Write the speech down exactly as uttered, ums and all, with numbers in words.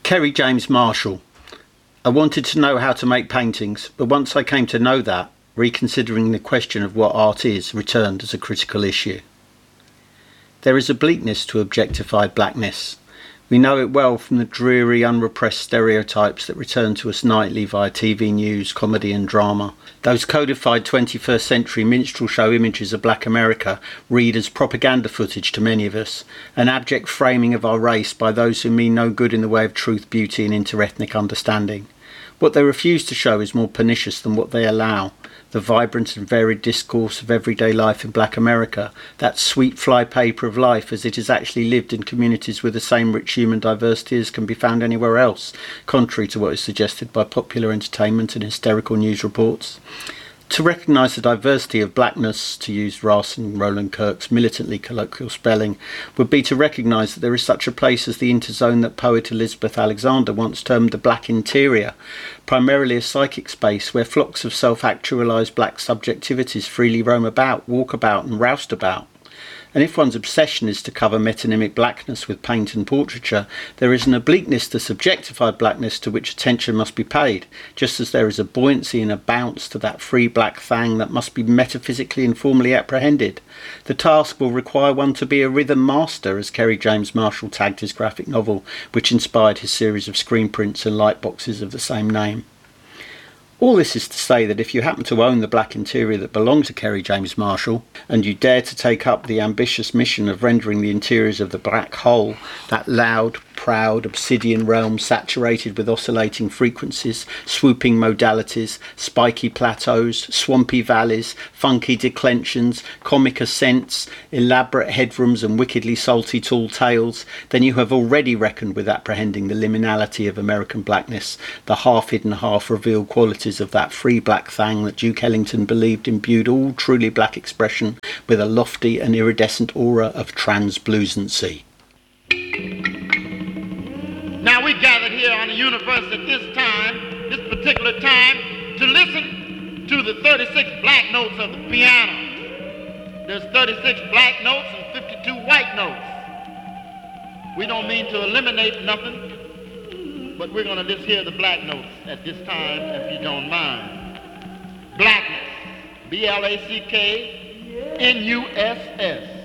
Kerry James Marshall. I wanted to know how to make paintings, but once I came to know that, reconsidering the question of what art is returned as a critical issue. There is a bleakness to objectified blackness. We know it well from the dreary, unrepressed stereotypes that return to us nightly via T V news, comedy and drama. Those codified twenty-first century minstrel show images of black America read as propaganda footage to many of us, an abject framing of our race by those who mean no good in the way of truth, beauty and interethnic understanding. What they refuse to show is more pernicious than what they allow. The vibrant and varied discourse of everyday life in black America, that sweet fly paper of life as it is actually lived in communities with the same rich human diversity as can be found anywhere else, contrary to what is suggested by popular entertainment and hysterical news reports. To recognise the diversity of blackness, to use Ross and Roland Kirk's militantly colloquial spelling, would be to recognise that there is such a place as the interzone that poet Elizabeth Alexander once termed the black interior, primarily a psychic space where flocks of self-actualised black subjectivities freely roam about, walk about and roust about. And if one's obsession is to cover metonymic blackness with paint and portraiture, there is an obliqueness to subjectified blackness to which attention must be paid, just as there is a buoyancy and a bounce to that free black thang that must be metaphysically and formally apprehended. The task will require one to be a rhythm master, as Kerry James Marshall tagged his graphic novel, which inspired his series of screen prints and light boxes of the same name. All this is to say that if you happen to own the black interior that belonged to Kerry James Marshall, and you dare to take up the ambitious mission of rendering the interiors of the black hole, that loud, proud, obsidian realm saturated with oscillating frequencies, swooping modalities, spiky plateaus, swampy valleys, funky declensions, comic ascents, elaborate headrooms and wickedly salty tall tales, then you have already reckoned with apprehending the liminality of American blackness, the half-hidden, half-revealed qualities of that free black thang that Duke Ellington believed imbued all truly black expression with a lofty and iridescent aura of translucency. Now we gathered here on the universe at this time, this particular time, to listen to the thirty-six black notes of the piano. There's thirty-six black notes and fifty-two white notes. We don't mean to eliminate nothing, but we're going to just hear the black notes at this time, if you don't mind. Blackness, B L A C K N U S S.